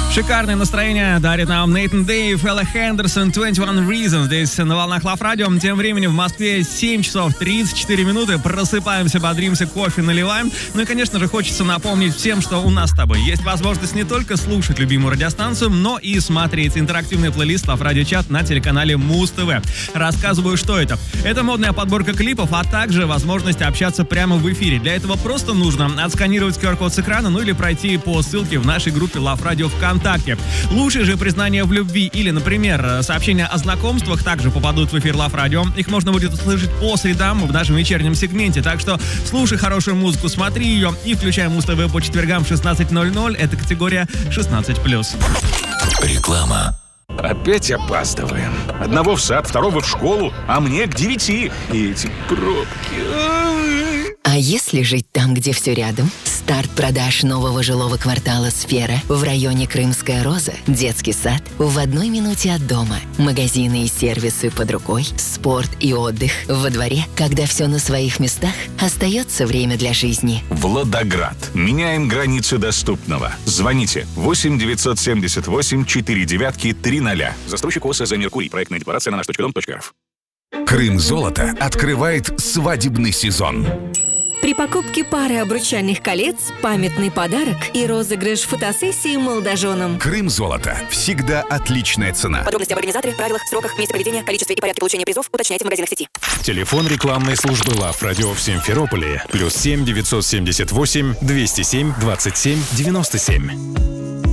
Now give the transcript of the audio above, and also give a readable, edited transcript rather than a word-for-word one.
Шикарное настроение дарит нам Нейтан Дейв, Элла Хендерсон, 21 Reasons. Здесь на волнах Лав Радио. Тем временем в Москве 7 часов 34 минуты. Просыпаемся, бодримся, кофе наливаем. Ну и, конечно же, хочется напомнить всем, что у нас с тобой есть возможность не только слушать любимую радиостанцию, но и смотреть интерактивный плейлист Лав Радио Чат на телеканале Муз ТВ. Рассказываю, что это. Это модная подборка клипов, а также возможность общаться прямо в эфире. Для этого просто нужно отсканировать QR-код с экрана, ну или пройти по ссылке в нашей группе Лав Радио ВКонтакте. Лучшие же признания в любви или, например, сообщения о знакомствах также попадут в эфир Лав Радио. Их можно будет услышать по средам в нашем вечернем сегменте. Так что слушай хорошую музыку, смотри ее и включай Муз ТВ по четвергам в 16:00. Это категория 16+. Реклама. Опять опаздываем. Одного в сад, второго в школу, а мне к 9. И эти пробки. А если жить там, где все рядом? Старт продаж нового жилого квартала «Сфера» в районе Крымская Роза, детский сад в 1 минуте от дома, магазины и сервисы под рукой, спорт и отдых во дворе. Когда все на своих местах, остается время для жизни. Владоград. Меняем границы доступного. Звоните 8-978-49-300. Застройщик ОСЗ «Меркурий». Проектная декларация на наш.дом.рф. Крым Золото открывает свадебный сезон. При покупке пары обручальных колец, памятный подарок и розыгрыш фотосессии молодоженам. Крым Золото. Всегда отличная цена. Подробности об организаторе, правилах, сроках, месте проведения, количестве и порядке получения призов уточняйте в магазинах сети. Телефон рекламной службы Лав Радио в Симферополе +7 978 207 27 97.